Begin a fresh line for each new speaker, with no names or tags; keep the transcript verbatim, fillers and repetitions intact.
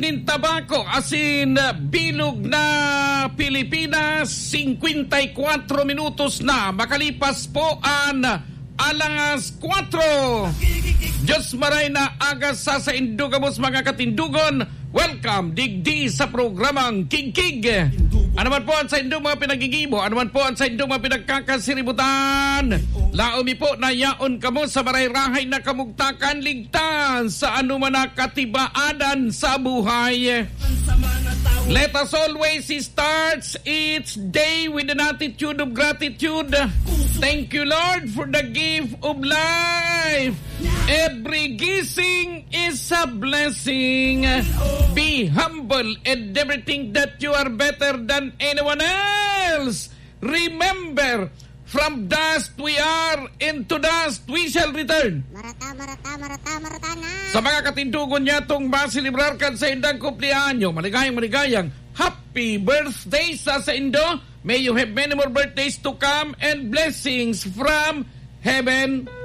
nin tabako asin bilog na Pilipinas, fifty-four minutos na makalipas po an alangas four. Diyos maray na agas sa sa indugamos mga katindugon. Welcome digdi sa programang Kig-Kig. Ano man po ang sa indong mga pinagigimo, ano man po ang sa indong mga pinagkakasiributan. Laomi po na yaon kamo sa marayrahay na kamugtakan ligtas sa anuman na katibaadan sa buhay. Let us always start each day with an attitude of gratitude. Thank you, Lord, for the gift of life. Every gising is a blessing. Be humble and never think that you are better than anyone else. Remember, from dust we are, into dust we shall return.
Marata, marata, marata, marata na.
Sa mga katindugon niya itong masilibrar kan sa indang kumplianyo, maligayang maligayang happy birthday sa sa Indo. May you have many more birthdays to come and blessings from heaven